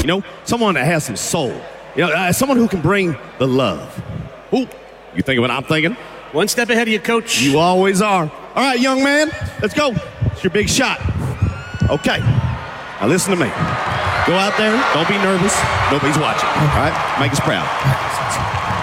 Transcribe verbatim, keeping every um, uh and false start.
You know, someone that has some soul. You know, uh, someone who can bring the love. Ooh, you thinking what I'm thinking? One step ahead of you, Coach. You always are. All right, young man, let's go. It's your big shot. Okay, now listen to me. Go out there, don't be nervous. Nobody's watching, all right? Make us proud.